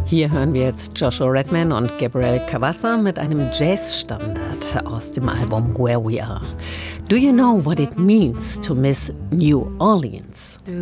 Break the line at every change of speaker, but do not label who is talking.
Hier hören wir jetzt Joshua Redman und Gabriel Cavassa mit einem Jazzstandard aus dem Album Where We Are. Do you know what it means to miss New Orleans?